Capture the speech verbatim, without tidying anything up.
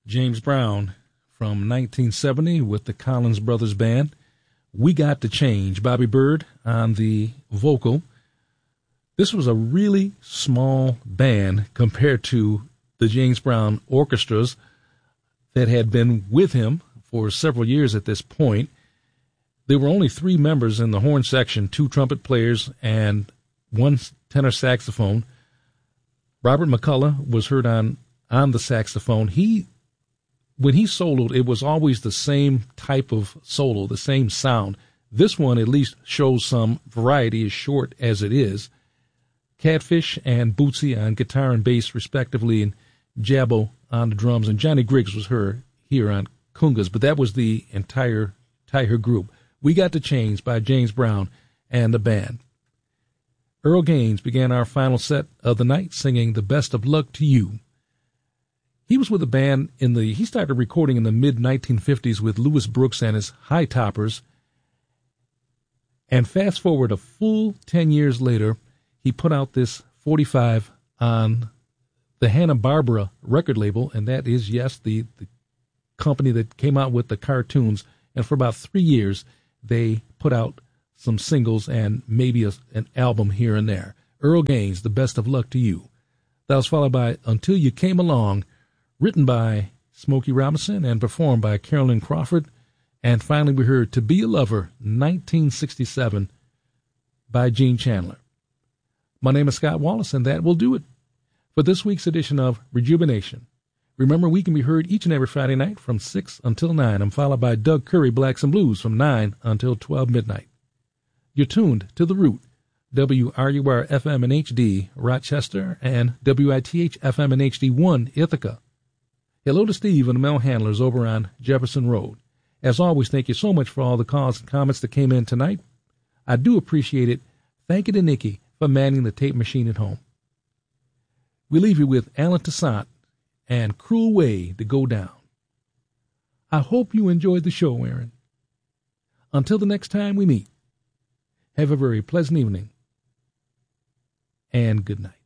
James Brown from nineteen seventy with the Collins Brothers Band. We Got to Change. Bobby Byrd on the vocal. This was a really small band compared to the James Brown orchestras that had been with him for several years at this point. There were only three members in the horn section, two trumpet players and one tenor saxophone. Robert McCullough was heard on, on the saxophone. He, when he soloed, it was always the same type of solo, the same sound. This one at least shows some variety, as short as it is. Catfish and Bootsy on guitar and bass, respectively, and Jabbo on the drums, and Johnny Griggs was heard here on congas, but that was the entire, entire group. We Got to Change by James Brown and the band. Earl Gaines began our final set of the night singing The Best of Luck to You. He was with the band in the, he started recording in the mid nineteen fifties with Louis Brooks and his High Toppers. And fast forward a full ten years later, he put out this forty-five on the Hanna-Barbera record label, and that is, yes, the, the company that came out with the cartoons. And for about three years, they put out some singles and maybe a, an album here and there. Earl Gaines, The Best of Luck to You. That was followed by Until You Came Along, written by Smokey Robinson and performed by Carolyn Crawford. And finally, we heard To Be a Lover, nineteen sixty-seven, by Gene Chandler. My name is Scott Wallace, and that will do it for this week's edition of Rejuvenation. Remember, we can be heard each and every Friday night from six until nine. I'm followed by Doug Curry, Blacks and Blues, from nine until twelve midnight. You're tuned to The Root, W R U R F M and H D, Rochester, and W I T H F M and H D one, Ithaca. Hello to Steve and the Mel Handlers over on Jefferson Road. As always, thank you so much for all the calls and comments that came in tonight. I do appreciate it. Thank you to Nikki for manning the tape machine at home. We leave you with Alan Toussaint and Cruel Way to Go Down. I hope you enjoyed the show, Aaron. Until the next time we meet, have a very pleasant evening and good night.